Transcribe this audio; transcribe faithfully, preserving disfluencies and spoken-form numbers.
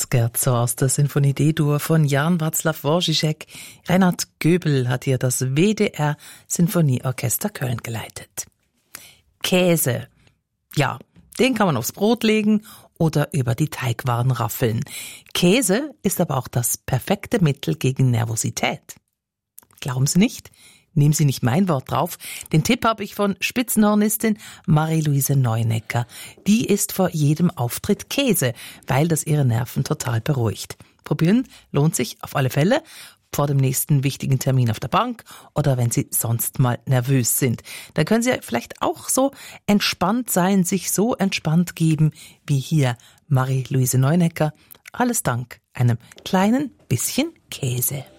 Scherzo aus der Sinfonie D-Dur von Jan Václav Wojciech. Reinhard Göbel hat hier das W D R Sinfonieorchester Köln geleitet. Käse. Ja, den kann man aufs Brot legen oder über die Teigwaren raffeln. Käse ist aber auch das perfekte Mittel gegen Nervosität. Glauben Sie nicht? Nehmen Sie nicht mein Wort drauf. Den Tipp habe ich von Spitzenhornistin Marie-Louise Neunecker. Die isst vor jedem Auftritt Käse, weil das ihre Nerven total beruhigt. Probieren lohnt sich auf alle Fälle vor dem nächsten wichtigen Termin auf der Bank oder wenn Sie sonst mal nervös sind. Da können Sie vielleicht auch so entspannt sein, sich so entspannt geben wie hier Marie-Louise Neunecker. Alles dank einem kleinen bisschen Käse.